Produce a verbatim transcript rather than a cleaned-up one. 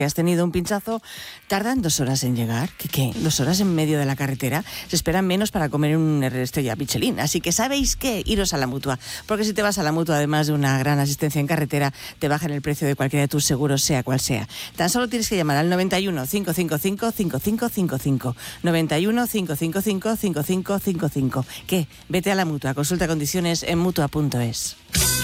has tenido un pinchazo, tardan dos horas en llegar. ¿Qué, qué? ¿Dos horas en medio de la carretera? Se esperan menos para comer un estrella Michelin. Así que, ¿sabéis qué? Iros a la Mutua. Porque si te vas a la Mutua, además de una gran asistencia en carretera, te bajan el precio de cualquiera de tus seguros, sea cual sea. Tan solo tienes que llamar al noventa y uno, cinco cinco cinco, cinco cinco cinco cinco. noventa y uno, cinco cinco cinco, cinco cinco cinco cinco. ¿Qué? Vete a la Mutua. Consulta condiciones en mutua punto es.